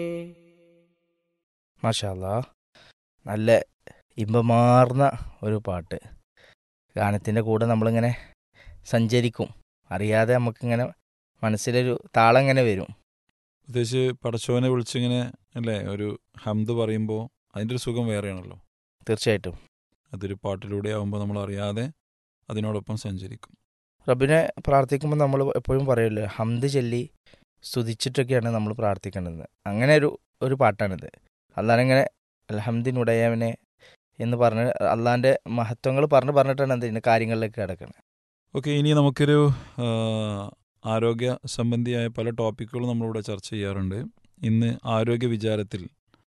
മാഷാ അല്ലാ, നല്ല ഇമ്പമാർന്ന ഒരു പാട്ട്. ഗാനത്തിൻ്റെ കൂടെ നമ്മളിങ്ങനെ സഞ്ചരിക്കും, അറിയാതെ നമുക്കിങ്ങനെ മനസ്സിലൊരു താളം ഇങ്ങനെ വരും. പ്രത്യേകിച്ച് പടച്ചോനെ വിളിച്ചിങ്ങനെ അല്ലേ ഒരു ഹംദ് പറയുമ്പോൾ അതിൻ്റെ ഒരു സുഖം വേറെയാണല്ലോ. തീർച്ചയായിട്ടും അതൊരു പാട്ടിലൂടെ ആകുമ്പോൾ നമ്മൾ അറിയാതെ അതിനോടൊപ്പം സഞ്ചരിക്കും. റബ്ബിനെ പ്രാർത്ഥിക്കുമ്പോൾ നമ്മൾ എപ്പോഴും പറയുമല്ലോ, ഹംദ് ചൊല്ലി സ്തുതിച്ചിട്ടൊക്കെയാണ് നമ്മൾ പ്രാർത്ഥിക്കേണ്ടത്. അങ്ങനെ ഒരു പാട്ടാണിത്. അല്ലാതെ അൽഹംദിനുടയവനെ എന്ന് പറഞ്ഞ് അള്ളാൻ്റെ മഹത്വങ്ങൾ പറഞ്ഞിട്ടാണ് ഇതിൻ്റെ കാര്യങ്ങളിലേക്ക് കിടക്കുന്നത്. ഓക്കെ, ഇനി നമുക്കൊരു ആരോഗ്യ സംബന്ധിയായ പല ടോപ്പിക്കുകളും നമ്മളിവിടെ ചർച്ച ചെയ്യാറുണ്ട്. ഇന്ന് ആരോഗ്യ വിചാരത്തിൽ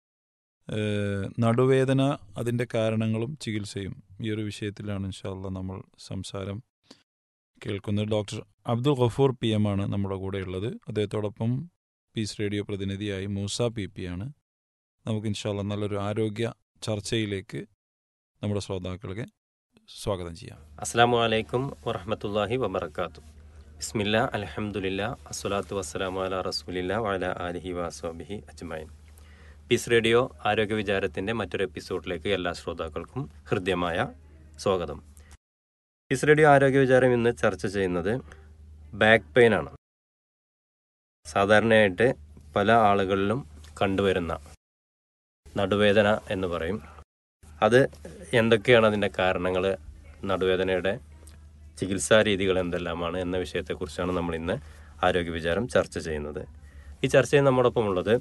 നടുവേദന, അതിൻ്റെ കാരണങ്ങളും ചികിത്സയും, ഈ ഒരു വിഷയത്തിലാണ് ഇൻഷാ അല്ലാ നമ്മൾ സംസാരം കേൾക്കുന്നത്. ഡോക്ടർ അബ്ദുൽ ഗഫൂർ PM ആണ് നമ്മുടെ കൂടെ ഉള്ളത്. അദ്ദേഹത്തോടൊപ്പം പീസ് റേഡിയോ പ്രതിനിധിയായി മൂസ PP ആണ്. നമുക്ക് ഇൻഷാ അല്ലാ നല്ലൊരു ആരോഗ്യ ചർച്ചയിലേക്ക് നമ്മുടെ ശ്രോതാക്കൾക്ക് സ്വാഗതം ചെയ്യാം. അസ്സലാമു അലൈക്കും വറഹ്മത്തുള്ളാഹി വബറകാത്തു. ബിസ്മില്ലാ അൽഹംദുലില്ലാ അസ്സലാത്തു വസ്സലാമു അലാ റസൂലില്ലാ വഅലാ ആലിഹി വസഹ്ബിഹി അജ്മഈൻ. പീസ് റേഡിയോ ആരോഗ്യ വിചാരത്തിൻ്റെ മറ്റൊരു എപ്പിസോഡിലേക്ക് എല്ലാ ശ്രോതാക്കൾക്കും ഹൃദ്യമായ സ്വാഗതം. പീസ് റേഡിയോ ആരോഗ്യ വിചാരം ഇന്ന് ചർച്ച ചെയ്യുന്നത് ബാക്ക് പെയിൻ ആണ്. സാധാരണയായിട്ട് പല ആളുകളിലും കണ്ടുവരുന്ന നടുവേദന എന്ന് പറയും. അത് എന്തൊക്കെയാണ് അതിൻ്റെ കാരണങ്ങൾ, നടുവേദനയുടെ ചികിത്സാ രീതികൾ എന്തെല്ലാമാണ് എന്ന വിഷയത്തെക്കുറിച്ചാണ് നമ്മൾ ഇന്ന് ആരോഗ്യ വിചാരം ചർച്ച ചെയ്യുന്നത്. ഈ ചർച്ചയിൽ നമ്മോടൊപ്പം ഉള്ളത്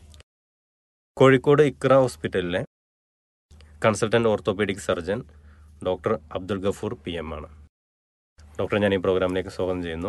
കോഴിക്കോട് ഇക്ര ഹോസ്പിറ്റലിലെ consultant orthopaedic surgeon doctor Abdul Gafoor PM ആണ്. ഡോക്ടറെ ഞാൻ ഈ പ്രോഗ്രാമിലേക്ക് സ്വാഗതം ചെയ്യുന്നു.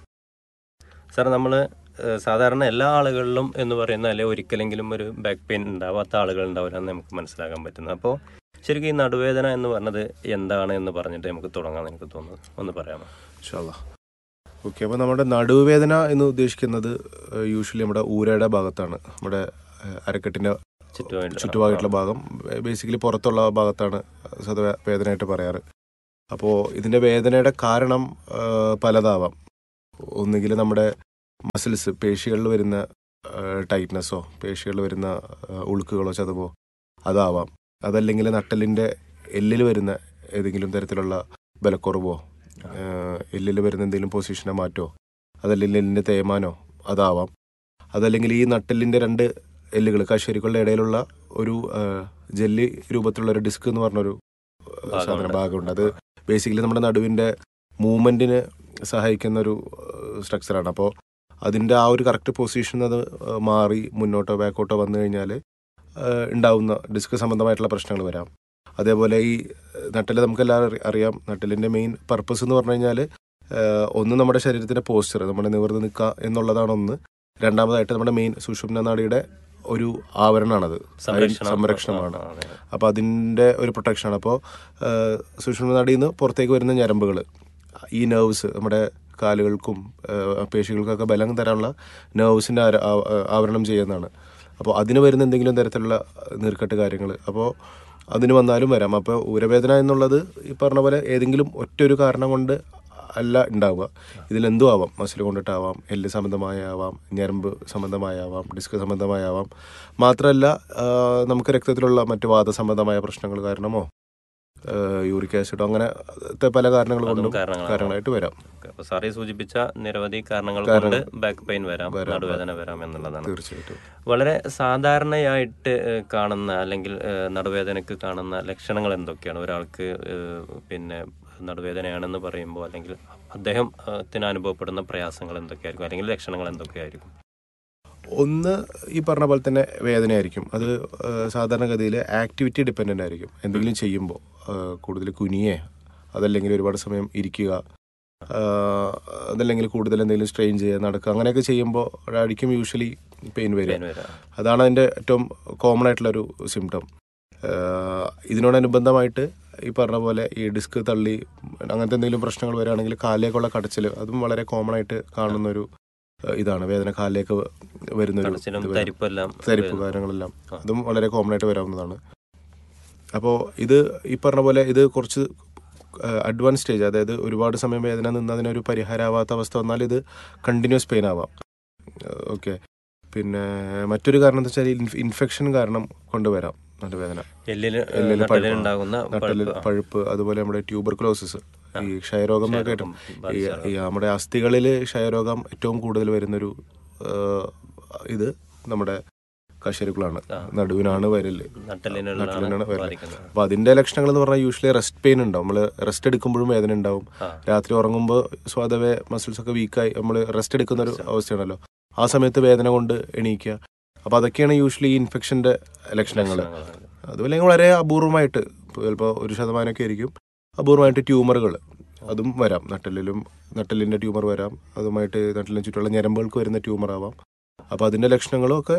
സാർ, നമ്മൾ സാധാരണ എല്ലാ ആളുകളിലും എന്ന് പറയുന്ന അല്ലെ ഒരിക്കലെങ്കിലും ഒരു ബാക്ക് പെയിൻ ഉണ്ടാവാത്ത ആളുകൾ ഉണ്ടാവില്ല എന്ന് നമുക്ക് മനസ്സിലാക്കാൻ പറ്റുന്നത്. അപ്പോൾ ശരിക്കും ഈ നടുവേദന എന്ന് പറഞ്ഞത് എന്താണ് എന്ന് പറഞ്ഞിട്ട് നമുക്ക് തുടങ്ങാമെന്ന് എനിക്ക് തോന്നുന്നത്, ഒന്ന് പറയാമോ? ഇൻഷാ അല്ലാ. ഓക്കെ, അപ്പോൾ നമ്മുടെ നടുവേദന എന്ന് ഉദ്ദേശിക്കുന്നത് യൂഷ്വലി നമ്മുടെ ഊരയുടെ ഭാഗത്താണ്. നമ്മുടെ അരക്കെട്ടിൻ്റെ ചുറ്റുഭാഗമായിട്ടുള്ള ഭാഗം, ബേസിക്കലി പുറത്തുള്ള ഭാഗത്താണ് സ്വതവേ വേദനയായിട്ട് പറയാറ്. അപ്പോൾ ഇതിൻ്റെ വേദനയുടെ കാരണം പലതാവാം. ഒന്നുകിൽ നമ്മുടെ മസിൽസ്, പേശികളിൽ വരുന്ന ടൈറ്റ്നസ്സോ പേശികളിൽ വരുന്ന ഉളുക്കുകളോ ചതവോ അതാവാം. അതല്ലെങ്കിൽ നട്ടലിൻ്റെ എല്ലിൽ വരുന്ന ഏതെങ്കിലും തരത്തിലുള്ള ബലക്കുറവോ, എല്ലിൽ വരുന്ന എന്തെങ്കിലും പൊസിഷനെ മാറ്റോ, അതല്ലെങ്കിൽ എല്ലിൻ്റെ തേയ്മാനോ അതാവാം. അതല്ലെങ്കിൽ ഈ നട്ടലിൻ്റെ രണ്ട് എല്ലുകൾ, കശേരുക്കളുടെ ഇടയിലുള്ള ഒരു ജെല്ലി രൂപത്തിലുള്ള ഒരു ഡിസ്ക് എന്ന് പറഞ്ഞൊരു സാധനം ഭാഗമുണ്ട്. അത് ബേസിക്കലി നമ്മുടെ നടുവിൻ്റെ മൂവ്മെൻറ്റിന് സഹായിക്കുന്ന ഒരു സ്ട്രക്ചറാണ്. അപ്പോൾ അതിൻ്റെ ആ ഒരു കറക്റ്റ് പൊസിഷൻ അത് മാറി മുന്നോട്ടോ ബാക്കോട്ടോ വന്നു കഴിഞ്ഞാൽ ഉണ്ടാവുന്ന ഡിസ്ക് സംബന്ധമായിട്ടുള്ള പ്രശ്നങ്ങൾ വരാം. അതേപോലെ ഈ നട്ടൽ നമുക്കെല്ലാവരും അറിയാം, നട്ടലിൻ്റെ മെയിൻ പർപ്പസ് എന്ന് പറഞ്ഞു കഴിഞ്ഞാൽ ഒന്ന് നമ്മുടെ ശരീരത്തിൻ്റെ പോസ്ചർ, നമ്മുടെ നിവർന്ന് നിൽക്കുക എന്നുള്ളതാണ് ഒന്ന്. രണ്ടാമതായിട്ട് നമ്മുടെ മെയിൻ സുഷുമ്ന നാഡിയുടെ ഒരു ആവരണമാണത്, സംരക്ഷണമാണ്. അപ്പോൾ അതിൻ്റെ ഒരു പ്രൊട്ടക്ഷനാണ്. അപ്പോൾ സുഷുമ്ന നാഡിയിൽ നിന്ന് പുറത്തേക്ക് വരുന്ന ഞരമ്പുകൾ, ഈ നെർവ്സ് നമ്മുടെ കാലുകൾക്കും പേശികൾക്കൊക്കെ ബലം തരാനുള്ള നെർവ്സിൻ്റെ ആവരണം ചെയ്യുന്നതാണ്. അപ്പോൾ അതിന് വരുന്ന എന്തെങ്കിലും തരത്തിലുള്ള നീർക്കെട്ട് കാര്യങ്ങൾ, അപ്പോൾ അതിന് വന്നാലും വരാം. അപ്പോൾ ഊരവേദന എന്നുള്ളത് ഈ പറഞ്ഞ പോലെ ഏതെങ്കിലും ഒറ്റൊരു കാരണം കൊണ്ട് അല്ല ഉണ്ടാവുക. ഇതിലെന്തും ആവാം. മസിൽ കൊണ്ടിട്ടാവാം, എല്ല് സംബന്ധമായാവാം, ഞരമ്പ് സംബന്ധമായാവാം, ഡിസ്ക് സംബന്ധമായാവാം. മാത്രമല്ല നമുക്ക് രക്തത്തിലുള്ള മറ്റ് വാദസംബന്ധമായ പ്രശ്നങ്ങൾ കാരണമോ യൂറിക് ആസിഡോ അങ്ങനെ പല കാരണങ്ങൾ കൊണ്ടും കാരണങ്ങളായിട്ട് വരാം. അപ്പോൾ സാറി സൂചിപ്പിച്ച നിരവധി കാരണങ്ങൾ കൊണ്ട് ബാക്ക് പെയിൻ വരാം, നടുവേദന വരാം എന്നുള്ളതാണ്. തീർച്ചയായിട്ടും വളരെ സാധാരണയായിട്ട് കാണുന്ന അല്ലെങ്കിൽ നടുവേദനയ്ക്ക് കാണുന്ന ലക്ഷണങ്ങൾ എന്തൊക്കെയാണ്? ഒരാൾക്ക് പിന്നെ നടുവേദനയാണെന്ന് പറയുമ്പോൾ അല്ലെങ്കിൽ അദ്ദേഹത്തിന് അനുഭവപ്പെടുന്ന പ്രയാസങ്ങൾ എന്തൊക്കെയായിരിക്കും, അല്ലെങ്കിൽ ലക്ഷണങ്ങൾ എന്തൊക്കെയായിരിക്കും? ഒന്ന് ഈ പറഞ്ഞ പോലെ തന്നെ വേദനയായിരിക്കും. അത് സാധാരണഗതിയിൽ ആക്ടിവിറ്റി ഡിപ്പെൻഡൻ്റ് ആയിരിക്കും. എന്തെങ്കിലും ചെയ്യുമ്പോൾ കൂടുതൽ കുനിയേ, അതല്ലെങ്കിൽ ഒരുപാട് സമയം ഇരിക്കുക, അതല്ലെങ്കിൽ കൂടുതൽ എന്തെങ്കിലും സ്ട്രെയിൻ ചെയ്യുക, നടക്കുക, അങ്ങനെയൊക്കെ ചെയ്യുമ്പോൾ ആയിരിക്കും യൂഷ്വലി പെയിൻ വരിക. അതാണ് അതിൻ്റെ ഏറ്റവും കോമൺ ആയിട്ടുള്ളൊരു സിംറ്റം. ഇതിനോടനുബന്ധമായിട്ട് ഈ പറഞ്ഞ പോലെ ഈ ഡിസ്ക് തള്ളി അങ്ങനത്തെ എന്തെങ്കിലും പ്രശ്നങ്ങൾ വരികയാണെങ്കിൽ കാലിലേക്കുള്ള കടച്ചിൽ, അതും വളരെ കോമൺ ആയിട്ട് കാണുന്നൊരു ഇതാണ്. വേദന കാലിലേക്ക് വരുന്നൊരു തരിപ്പ് കാര്യങ്ങളെല്ലാം അതും വളരെ കോമൺ ആയിട്ട് വരാവുന്നതാണ്. അപ്പോൾ ഇത് ഈ പറഞ്ഞ പോലെ ഇത് കുറച്ച് അഡ്വാൻസ് സ്റ്റേജ്, അതായത് ഒരുപാട് സമയം വേദന നിന്ന് അതിനൊരു പരിഹാരമാവാത്ത അവസ്ഥ വന്നാൽ ഇത് കണ്ടിന്യൂസ് പെയിൻ ആവാം. ഓക്കെ, പിന്നെ മറ്റൊരു കാരണം എന്താ വെച്ചാൽ ഇൻഫെക്ഷൻ കാരണം കൊണ്ടുവരാം നടുവേദന. എല്ലില് നട്ടലിൽ പഴുപ്പ്, അതുപോലെ നമ്മുടെ ട്യൂബർകുലോസിസ്, ഈ ക്ഷയരോഗം എന്നൊക്കെ ആയിട്ടും ഈ നമ്മുടെ അസ്ഥികളിൽ ക്ഷയരോഗം ഏറ്റവും കൂടുതൽ വരുന്നൊരു ഇത് നമ്മുടെ കശേരുക്കളാണ്, നടുവിനാണ് വരല്, നട്ടലിനാണ് വരല്. അപ്പൊ അതിന്റെ ലക്ഷണങ്ങൾ എന്ന് പറഞ്ഞാൽ യൂഷ്വലി റെസ്റ്റ് പെയിൻ ഉണ്ടാവും. നമ്മൾ റെസ്റ്റ് എടുക്കുമ്പോഴും വേദന ഉണ്ടാവും. രാത്രി ഉറങ്ങുമ്പോൾ സ്വതവേ മസിൽസ് ഒക്കെ വീക്കായി നമ്മൾ റെസ്റ്റ് എടുക്കുന്ന ഒരു അവസ്ഥയാണല്ലോ, ആ സമയത്ത് വേദന കൊണ്ട് എണീക്കുക. അപ്പൊ അതൊക്കെയാണ് യൂഷ്വലി ഈ ഇൻഫെക്ഷന്റെ ലക്ഷണങ്ങൾ. അതുപോലെ വളരെ അപൂർവമായിട്ട്, ചിലപ്പോൾ 1% ആയിരിക്കും, അപൂർവമായിട്ട് ട്യൂമറുകൾ അതും വരാം. നട്ടലിന്റെ ട്യൂമർ വരാം, അതുമായിട്ട് നട്ടലിന് ചുറ്റുമുള്ള ഞരമ്പുകൾക്ക് വരുന്ന ട്യൂമർ ആവാം. അപ്പോൾ അതിൻ്റെ ലക്ഷണങ്ങളും ഒക്കെ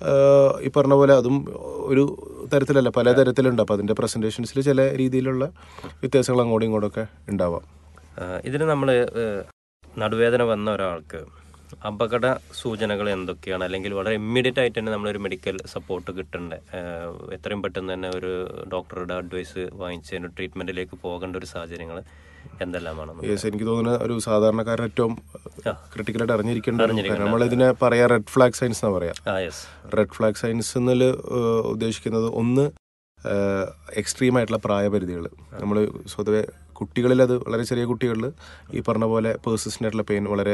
ഈ പറഞ്ഞ പോലെ അതും ഒരു തരത്തിലല്ല, പല തരത്തിലുണ്ട്. അപ്പോൾ അതിൻ്റെ പ്രസൻറ്റേഷൻസിൽ ചില രീതിയിലുള്ള വ്യത്യാസങ്ങൾ അങ്ങോട്ടും ഇങ്ങോട്ടൊക്കെ ഉണ്ടാവാം. ഇതിന് നമ്മൾ നടുവേദന വന്ന ഒരാൾക്ക് അപകട സൂചനകൾ എന്തൊക്കെയാണ്, അല്ലെങ്കിൽ വളരെ ഇമ്മീഡിയറ്റ് ആയിട്ട് തന്നെ നമ്മളൊരു മെഡിക്കൽ സപ്പോർട്ട് കിട്ടേണ്ട, എത്രയും പെട്ടെന്ന് തന്നെ ഒരു ഡോക്ടറുടെ അഡ്വൈസ് വാങ്ങിച്ച് ട്രീറ്റ്മെൻറ്റിലേക്ക് പോകേണ്ട ഒരു സാഹചര്യങ്ങൾ എന്തെല്ലാമാണ്? എനിക്ക് തോന്നുന്ന ഒരു സാധാരണക്കാരൻ ഏറ്റവും ക്രിട്ടിക്കലായിട്ട് അറിഞ്ഞിരിക്കേണ്ട, നമ്മളിതിനെ പറയാ റെഡ് ഫ്ലാഗ് സൈൻസ് എന്നാ പറയാ. റെഡ് ഫ്ലാഗ് സൈൻസ് എന്നതിൽ ഉദ്ദേശിക്കുന്നത് ഒന്ന് എക്സ്ട്രീം ആയിട്ടുള്ള പ്രായപരിധികൾ. നമ്മൾ സ്വതവേ കുട്ടികളിൽ, അത് വളരെ ചെറിയ കുട്ടികളിൽ ഈ പറഞ്ഞ പോലെ പേഴ്സിസ്റ്റന്റ് ആയിട്ടുള്ള പെയിൻ വളരെ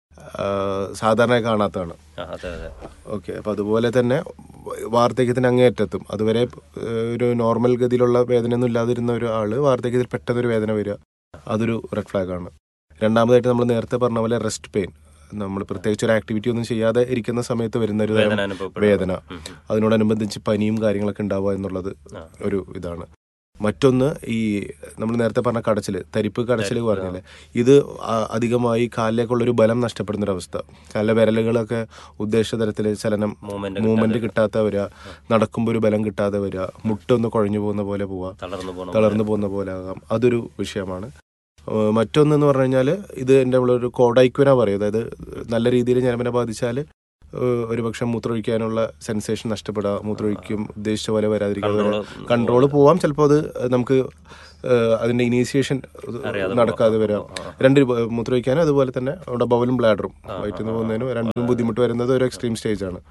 സാധാരണയായി കാണാത്തതാണ്. ഓക്കെ. അപ്പം അതുപോലെ തന്നെ വാർദ്ധക്യത്തിന് അങ്ങേയറ്റത്തും അതുവരെ ഒരു നോർമൽ ഗതിയിലുള്ള വേദനയൊന്നും ഇല്ലാതിരുന്ന ഒരാൾ വാർദ്ധക്യത്തിൽ പെട്ടെന്നൊരു വേദന വരിക, അതൊരു റെഡ് ഫ്ലാഗ് ആണ്. രണ്ടാമതായിട്ട് നമ്മൾ നേരത്തെ പറഞ്ഞ പോലെ റെസ്റ്റ് പെയിൻ, നമ്മൾ പ്രത്യേകിച്ച് ഒരു ആക്ടിവിറ്റി ഒന്നും ചെയ്യാതെ ഇരിക്കുന്ന സമയത്ത് വരുന്ന ഒരു വേദന, അതിനോടനുബന്ധിച്ച് പനിയും കാര്യങ്ങളൊക്കെ ഉണ്ടാവുക എന്നുള്ളത് ഒരു ഇതാണ്. മറ്റൊന്ന് ഈ നമ്മൾ നേരത്തെ പറഞ്ഞ കടച്ചിൽ, തരിപ്പ് കടച്ചിൽ പറഞ്ഞാല്, ഇത് അധികമായി കാലിലേക്കുള്ളൊരു ബലം നഷ്ടപ്പെടുന്നൊരവസ്ഥ. കാലിലെ വിരലുകളൊക്കെ ഉദ്ദേശിച്ച തരത്തിൽ ചലനം മൂവ്മെന്റ് കിട്ടാത്ത വരിക, നടക്കുമ്പോൾ ഒരു ബലം കിട്ടാതെ വരിക, മുട്ടൊന്ന് കുഴഞ്ഞു പോകുന്ന പോലെ പോവുക, തളർന്നു പോകുന്ന പോലെ ആകാം, അതൊരു വിഷയമാണ്. മറ്റൊന്നെന്ന് പറഞ്ഞു കഴിഞ്ഞാൽ ഇത് എൻ്റെ ഒരു കോഡൈക്വന പറയും, അതായത് നല്ല രീതിയിൽ ഞരമ്പിനെ ബാധിച്ചാൽ ഒരുപക്ഷെ മൂത്രമൊഴിക്കാനുള്ള സെൻസേഷൻ നഷ്ടപ്പെടുക, മൂത്രമൊഴിക്കും ഉദ്ദേശിച്ച പോലെ വരാതിരിക്കുക, കൺട്രോൾ പോവാം, ചിലപ്പോൾ അത് നമുക്ക് അതിന്റെ ഇനീഷ്യേഷൻ നടക്കാതെ വരാം. രണ്ട് മൂത്രമൊഴിക്കാനും അതുപോലെ തന്നെ അവിടെ ബവലും ബ്ലാഡറും വയറ്റിൽ നിന്ന് പോകുന്നതിനും രണ്ടും ബുദ്ധിമുട്ട് വരുന്നത് ഒരു എക്സ്ട്രീം സ്റ്റേജ് ആണ്.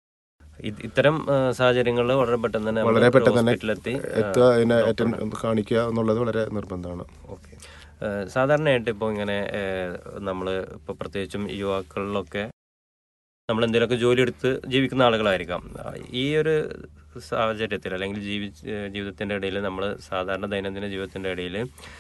ഇത്തരം സാഹചര്യങ്ങളിൽ വളരെ പെട്ടെന്ന് തന്നെ എത്തുക, അതിനെ കാണിക്കുക എന്നുള്ളത് വളരെ നിർബന്ധമാണ്. സാധാരണയായിട്ട് ഇപ്പോൾ ഇങ്ങനെ നമ്മൾ ഇപ്പോൾ പ്രത്യേകിച്ചും യുവാക്കളിലൊക്കെ നമ്മൾ എന്തെങ്കിലുമൊക്കെ ജോലി എടുത്ത് ജീവിക്കുന്ന ആളുകളായിരിക്കാം. ഈ ഒരു സാഹചര്യത്തിൽ അല്ലെങ്കിൽ ജീവിതത്തിൻ്റെ ഇടയിൽ നമ്മൾ സാധാരണ ദൈനംദിന ജീവിതത്തിൻ്റെ ഇടയിൽ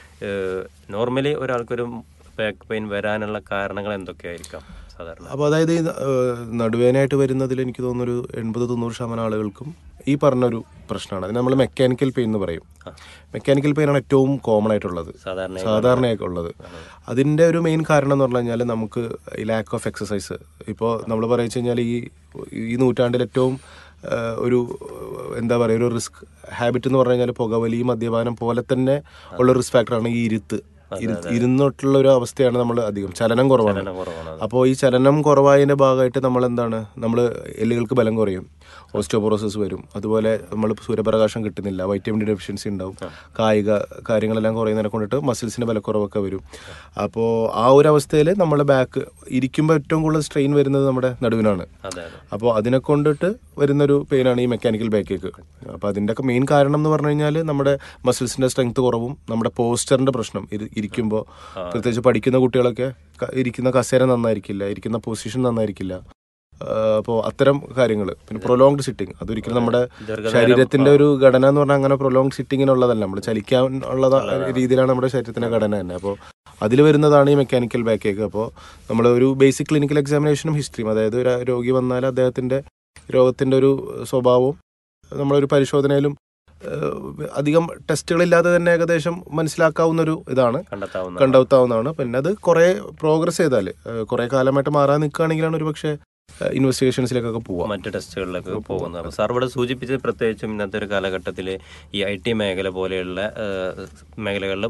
നോർമലി ഒരാൾക്കൊരു ബാക്ക് പെയിൻ വരാനുള്ള കാരണങ്ങൾ എന്തൊക്കെയായിരിക്കാം സാധാരണ? അപ്പോൾ അതായത് ഈ നടുവേദനയായിട്ട് വരുന്നതിൽ എനിക്ക് തോന്നുന്നൊരു 80-90% ആളുകൾക്കും ഈ പറഞ്ഞൊരു പ്രശ്നമാണ്. അതിന് നമ്മൾ മെക്കാനിക്കൽ പെയിൻ എന്ന് പറയും. മെക്കാനിക്കൽ പെയിൻ ആണ് ഏറ്റവും കോമൺ ആയിട്ടുള്ളത്, സാധാരണയായിട്ട് ഉള്ളത്. അതിൻ്റെ ഒരു മെയിൻ കാരണം എന്ന് പറഞ്ഞു കഴിഞ്ഞാൽ നമുക്ക് ഈ ലാക്ക് ഓഫ് എക്സസൈസ്. ഇപ്പോൾ നമ്മൾ പറയുക കഴിഞ്ഞാൽ ഈ നൂറ്റാണ്ടിൽ ഏറ്റവും ഒരു എന്താ പറയുക, ഒരു റിസ്ക് ഹാബിറ്റ് എന്ന് പറഞ്ഞു കഴിഞ്ഞാൽ പുകവലി, മദ്യപാനം പോലെ തന്നെ ഉള്ള റിസ്ക് ഫാക്ടറാണ് ഈ ഇരുന്നിട്ടുള്ള ഒരു അവസ്ഥയാണ്. നമ്മൾ അധികം ചലനം കുറവാണ്. അപ്പോൾ ഈ ചലനം കുറവായതിൻ്റെ ഭാഗമായിട്ട് നമ്മൾ എല്ലുകൾക്ക് ബലം കുറയും, ഓസ്റ്റിയോപോറോസിസ് വരും, അതുപോലെ നമ്മൾ സൂര്യപ്രകാശം കിട്ടുന്നില്ല, വൈറ്റമിൻ ഡി ഡെഫിഷ്യൻസി ഉണ്ടാവും, കായിക കാര്യങ്ങളെല്ലാം കുറയുന്നതിനെ കൊണ്ടിട്ട് മസിൽസിൻ്റെ ബലക്കുറവൊക്കെ വരും. അപ്പോൾ ആ ഒരു അവസ്ഥയിൽ നമ്മുടെ ബാക്ക് ഇരിക്കുമ്പോൾ ഏറ്റവും കൂടുതൽ സ്ട്രെയിൻ വരുന്നത് നമ്മുടെ നടുവിനാണ്. അപ്പോൾ അതിനെ കൊണ്ടിട്ട് വരുന്നൊരു പെയിനാണ് ഈ മെക്കാനിക്കൽ ബാക്ക് ഏക്ക്. അപ്പോൾ അതിൻ്റെയൊക്കെ മെയിൻ കാരണം എന്ന് പറഞ്ഞു കഴിഞ്ഞാൽ നമ്മുടെ മസിൽസിൻ്റെ സ്ട്രെങ്ത് കുറവും നമ്മുടെ പോസ്റ്ററിൻ്റെ പ്രശ്നം. ഇരിക്കുമ്പോൾ പ്രത്യേകിച്ച് പഠിക്കുന്ന കുട്ടികളൊക്കെ ഇരിക്കുന്ന കസേര നന്നായിരിക്കില്ല, ഇരിക്കുന്ന പൊസിഷൻ നന്നായിരിക്കില്ല. അപ്പോൾ അത്തരം കാര്യങ്ങൾ, പിന്നെ പ്രൊലോങ്ഡ് സിറ്റിംഗ്, അതൊരിക്കലും നമ്മുടെ ശരീരത്തിന്റെ ഒരു ഘടന എന്ന് പറഞ്ഞാൽ അങ്ങനെ പ്രൊലോങ്ഡ് സിറ്റിങ്ങിനുള്ളതല്ല, നമ്മൾ ചലിക്കാനുള്ള രീതിയിലാണ് നമ്മുടെ ശരീരത്തിന്റെ ഘടന തന്നെ. അപ്പോൾ അതിൽ വരുന്നതാണ് ഈ മെക്കാനിക്കൽ ബാക്ക് ഏക്ക്. അപ്പോൾ നമ്മൾ ഒരു ബേസിക് ക്ലിനിക്കൽ എക്സാമിനേഷനും ഹിസ്റ്ററിയും, അതായത് ഒരു രോഗി വന്നാൽ അദ്ദേഹത്തിന്റെ രോഗത്തിന്റെ ഒരു സ്വഭാവവും നമ്മളൊരു പരിശോധനയിലും അധികം ടെസ്റ്റുകളില്ലാതെ തന്നെ ഏകദേശം മനസ്സിലാക്കാവുന്നൊരു ഇതാണ്, കണ്ടെത്താവുന്നതാണ്. പിന്നെ അത് കുറെ പ്രോഗ്രസ് ചെയ്താൽ, കുറെ കാലമായിട്ട് മാറാൻ നിൽക്കുകയാണെങ്കിലാണ് ഒരു പക്ഷേ ഇൻവെസ്റ്റിഗേഷൻസിലേക്കൊക്കെ പോവാം, മറ്റ് ടെസ്റ്റുകളിലേക്ക് പോകുന്നത്. സാർ ഇവിടെ സൂചിപ്പിച്ചത് പ്രത്യേകിച്ചും ഇന്നത്തെ ഒരു കാലഘട്ടത്തിൽ ഈ IT മേഖല പോലെയുള്ള മേഖലകളിൽ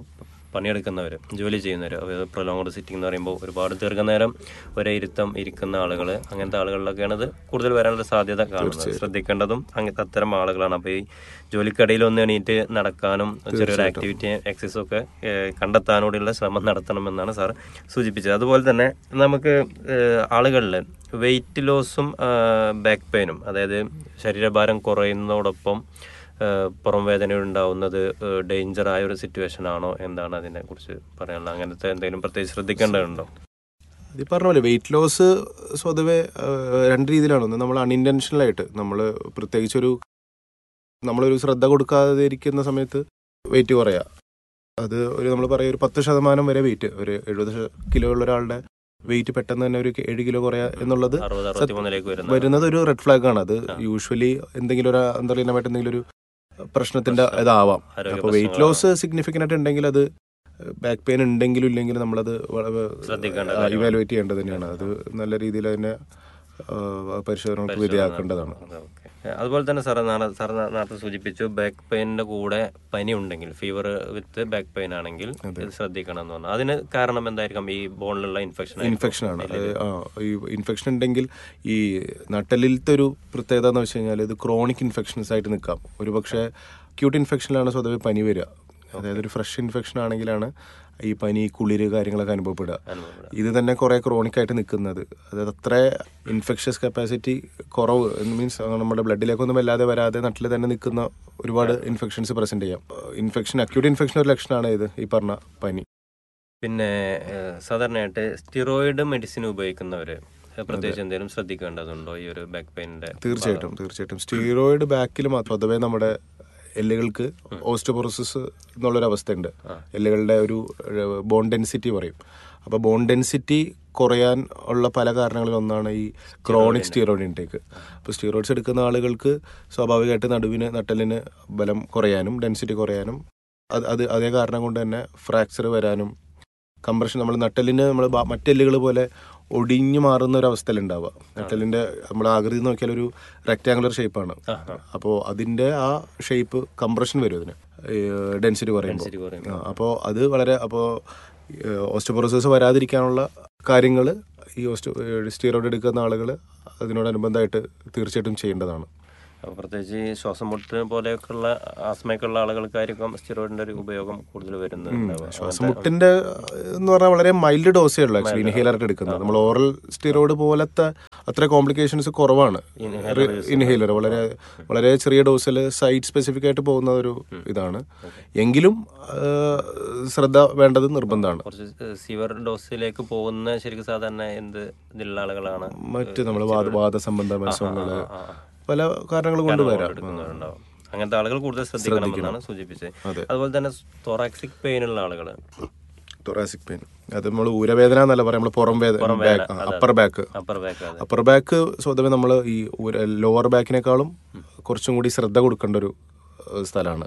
പണിയെടുക്കുന്നവർ, ജോലി ചെയ്യുന്നവർ, പ്രൊലോങ്ഡ് സിറ്റിംഗ് എന്ന് പറയുമ്പോൾ ഒരുപാട് ദീർഘനേരം ഒരേ ഇരുത്തം ഇരിക്കുന്ന ആളുകൾ, അങ്ങനത്തെ ആളുകളിലൊക്കെയാണ് ഇത് കൂടുതൽ വരാനുള്ള സാധ്യത കാണുന്നത്. ശ്രദ്ധിക്കേണ്ടതും അങ്ങനത്തെ അത്തരം ആളുകളാണ്. അപ്പോൾ ഈ ജോലിക്കിടയിൽ ഒന്ന് എണീറ്റ് നടക്കാനും ചെറിയൊരു ആക്ടിവിറ്റി എക്സസൈസും ഒക്കെ കണ്ടെത്താനോടുള്ള ശ്രമം നടത്തണമെന്നാണ് സാർ സൂചിപ്പിച്ചത്. അതുപോലെ തന്നെ നമുക്ക് ആളുകളിൽ വെയിറ്റ് ലോസും ബാക്ക് പെയിനും, അതായത് ശരീരഭാരം കുറയുന്നതോടൊപ്പം പുറം വേദന ഉണ്ടാവുന്നത് ഡേഞ്ചർ ആയ ഒരു സിറ്റുവേഷൻ ആണോ, എന്താണ് അതിനെ കുറിച്ച് പറയാനുള്ളത്? അങ്ങനത്തെ എന്തെങ്കിലും പ്രത്യേകിച്ച് ശ്രദ്ധിക്കേണ്ടതുണ്ടോ? ഇത് പറഞ്ഞ പോലെ വെയിറ്റ് ലോസ് സ്വതവേ രണ്ട് രീതിയിലാണ്. ഒന്ന് നമ്മൾ അൺഇൻറ്റൻഷനലായിട്ട് നമ്മൾ പ്രത്യേകിച്ചൊരു നമ്മളൊരു ശ്രദ്ധ കൊടുക്കാതെ ഇരിക്കുന്ന സമയത്ത് വെയിറ്റ് കുറയുക. അത് ഒരു നമ്മൾ പറയുക ഒരു 10% വരെ വെയിറ്റ്, ഒരു 70 കിലോ ഉള്ള ഒരാളുടെ വെയിറ്റ് പെട്ടെന്ന് തന്നെ ഒരു 7 കിലോ കുറയുക എന്നുള്ളത് വരുന്നത് ഒരു റെഡ് ഫ്ലാഗ് ആണ്. അത് യൂഷ്വലി എന്തെങ്കിലും ഒരു അന്തർലീനമായിട്ട് എന്തെങ്കിലും ഒരു പ്രശ്നത്തിന്റെ ഇതാവാം. അപ്പോൾ വെയിറ്റ് ലോസ് സിഗ്നിഫിക്കൻ്റ് ആയിട്ട് ഉണ്ടെങ്കിൽ അത് ബാക്ക് പെയിൻ ഉണ്ടെങ്കിലും ഇല്ലെങ്കിലും നമ്മളത് ഇവാലുവേറ്റ് ചെയ്യേണ്ടത് തന്നെയാണ്. അത് നല്ല രീതിയിൽ തന്നെ പരിശോധനകൾക്ക് വിധേയമാക്കേണ്ടതാണ്. അതുപോലെ തന്നെ സാർ നേരത്തെ സൂചിപ്പിച്ചു, ബാക്ക് പെയിനിന്റെ കൂടെ പനി ഉണ്ടെങ്കിൽ, ഫീവർ വിത്ത് ബാക്ക് പെയിൻ ആണെങ്കിൽ ഇത് ശ്രദ്ധിക്കണം എന്ന് പറഞ്ഞു. അതിന് കാരണം എന്തായിരിക്കും? ഈ ബോണിലുള്ള ഇൻഫെക്ഷൻ ആണ്. ഈ ഇൻഫെക്ഷൻ ഉണ്ടെങ്കിൽ ഈ നട്ടെല്ലിലത്തെ ഒരു പ്രത്യേകത എന്ന് വെച്ച് കഴിഞ്ഞാൽ ഇത് ക്രോണിക് ഇൻഫെക്ഷൻസ് ആയിട്ട് നിൽക്കാം. ഒരു പക്ഷേ അക്യൂട്ട് ഇൻഫെക്ഷനിലാണ് സ്വതവേ പനി വരിക. അതായത് ഒരു ഫ്രഷ് ഇൻഫെക്ഷൻ ആണെങ്കിലാണ് ഈ പനി, കുളിര് കാര്യങ്ങളൊക്കെ അനുഭവപ്പെടുക. ഇത് തന്നെ കുറേ ക്രോണിക് ആയിട്ട് നിൽക്കുന്നത്, അതായത് അത്ര ഇൻഫെക്ഷ്യസ് കപ്പാസിറ്റി കുറവ്, മീൻസ് നമ്മുടെ ബ്ലഡിലേക്കൊന്നും വല്ലാതെ വരാതെ നട്ടിൽ തന്നെ നിൽക്കുന്ന ഒരുപാട് ഇൻഫെക്ഷൻസ് പ്രസന്റ് ചെയ്യാം. അക്യൂട്ട് ഇൻഫെക്ഷൻ ഒരു ലക്ഷണമാണ് ഇത് ഈ പറഞ്ഞ പനി. പിന്നെ സാധാരണയായിട്ട് സ്റ്റിറോയിഡ് മെഡിസിൻ ഉപയോഗിക്കുന്നവര് പ്രത്യേകിച്ച് എന്തെങ്കിലും ശ്രദ്ധിക്കേണ്ടതുണ്ടോ ഈ ഒരു ബാക്ക് പെയിനിന്റെ? തീർച്ചയായിട്ടും സ്റ്റീറോയിഡ് ബാക്കിൽ മാത്രം, അഥവാ നമ്മുടെ എല്ലുകൾക്ക് ഓസ്റ്റോപോറോസിസ് എന്നുള്ളൊരു അവസ്ഥയുണ്ട്. എല്ലുകളുടെ ഒരു ബോൺ ഡെൻസിറ്റി പറയും. അപ്പോൾ ബോൺ ഡെൻസിറ്റി കുറയാൻ ഉള്ള പല കാരണങ്ങളിൽ ഒന്നാണ് ഈ ക്രോണിക് സ്റ്റീറോയിഡ് ഇൻടേക്ക്. അപ്പോൾ സ്റ്റീറോയിഡ്സ് എടുക്കുന്ന ആളുകൾക്ക് സ്വാഭാവികമായിട്ട് നട്ടലിന് ബലം കുറയാനും ഡെൻസിറ്റി കുറയാനും അത് അതേ കാരണം കൊണ്ട് തന്നെ ഫ്രാക്ചർ വരാനും കംപ്രഷൻ, നമ്മൾ നട്ടലിന് നമ്മൾ മറ്റെല്ലുകൾ പോലെ ഒടിഞ്ഞു മാറുന്ന ഒരു അവസ്ഥയിലുണ്ടാവുക. നട്ടലിന്റെ നമ്മുടെ ആകൃതി നോക്കിയാൽ ഒരു റെക്ടാങ്കുലർ ഷേപ്പാണ്. അപ്പോൾ അതിന്റെ ആ ഷേപ്പ് കംപ്രഷൻ വരും അതിന് ഡെൻസിറ്റി കുറയുമ്പോൾ. അപ്പോൾ അത് അപ്പോൾ ഓസ്റ്റോപോറോസിസ് വരാതിരിക്കാനുള്ള കാര്യങ്ങൾ ഈ സ്റ്റീറോയിഡ് എടുക്കുന്ന ആളുകൾ അതിനോടനുബന്ധമായിട്ട് തീർച്ചയായിട്ടും ചെയ്യേണ്ടതാണ്. പ്രത്യേകിച്ച് ഈ ശ്വാസം മുട്ടിന് പോലെയൊക്കെയുള്ള ആസ്മയൊക്കെയുള്ള ആളുകൾക്കായിരിക്കും സ്റ്റിറോയിഡിന്റെ ഒരു ഉപയോഗം കൂടുതൽ വരുന്നത്. ശ്വാസം മുട്ടിന്റെ എന്ന് പറഞ്ഞാൽ വളരെ മൈൽഡ് ഡോസേ ഉള്ളൂ ആക്ച്വലി ഇൻഹേലറായിട്ട് എടുക്കുന്നത്. നമ്മൾ ഓറൽ സ്റ്റീറോയിഡ് പോലത്തെ അത്ര കോംപ്ലിക്കേഷൻസ് കുറവാണ്. ഇൻഹേലർ വളരെ വളരെ ചെറിയ ഡോസിൽ സൈറ്റ് സ്പെസിഫിക് ആയിട്ട് പോകുന്ന ഒരു ഇതാണ്. എങ്കിലും ശ്രദ്ധ വേണ്ടത് നിർബന്ധമാണ്. സിവിയർ ഡോസിലേക്ക് പോകുന്ന ശരിക്കും സാധാരണ എന്ത് ഇതിലുള്ള ആളുകളാണ്? മറ്റ് നമ്മൾ വാദസംബന്ധ അസുഖങ്ങള് പല കാരണങ്ങൾ കൊണ്ട് വരാം. അങ്ങനത്തെ ആളുകൾ കൂടുതൽ ശ്രദ്ധിക്കണമെന്നാണ് സൂചിപ്പിച്ചത്. അതുപോലെ തന്നെ തൊറാക്സിക് പെയിൻ ഉള്ള ആളുകൾ, തൊറാസിക് പെയിൻ അത് നമ്മൾ ഊരവേദന എന്നല്ല പറയാം, നമ്മൾ പുറം വേദന, അപ്പർ ബാക്ക് സ്വതവേ നമ്മൾ ഈ ലോവർ ബാക്കിനേക്കാളും കുറച്ചും കൂടി ശ്രദ്ധ കൊടുക്കേണ്ട ഒരു സ്ഥലമാണ്.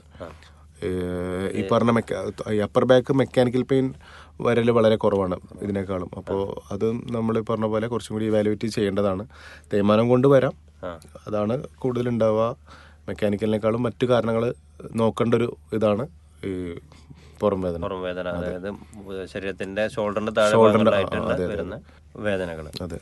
ഈ പറഞ്ഞ അപ്പർ ബാക്ക് മെക്കാനിക്കൽ പെയിൻ വരൽ വളരെ കുറവാണ് ഇതിനേക്കാളും. അപ്പോൾ അത് നമ്മൾ പറഞ്ഞ പോലെ കുറച്ചും കൂടി ഇവാലുവേറ്റ് ചെയ്യേണ്ടതാണ്. തേയ്മാനം കൊണ്ട് വരാം, അതാണ് കൂടുതലുണ്ടാവുക. മെക്കാനിക്കലിനേക്കാളും മറ്റു കാരണങ്ങൾ നോക്കേണ്ട ഒരു ഇതാണ് ഈ പുറം വേദന, അതായത് ശരീരത്തിന്റെ ഷോൾഡറിന്റെ താഴെ വരുന്ന വേദനകൾ. അതെ.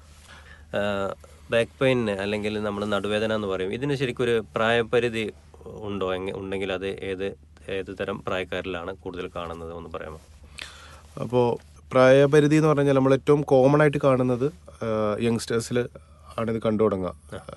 ബാക്ക് പെയിന് അല്ലെങ്കിൽ നമ്മൾ നടുവേദന എന്ന് പറയും, ഇതിന് ശരിക്കും ഒരു പ്രായപരിധി ഉണ്ടോ? ഉണ്ടെങ്കിൽ അത് ഏത് തരം പ്രായക്കാരിലാണ് കൂടുതൽ കാണുന്നത് ഒന്ന് പറയാമോ? അപ്പോൾ പ്രായപരിധി എന്ന് പറഞ്ഞാൽ നമ്മൾ ഏറ്റവും കോമൺ ആയിട്ട് കാണുന്നത് യങ്സ്റ്റേഴ്സിൽ ആണ് ഇത് കണ്ടു തുടങ്ങുക.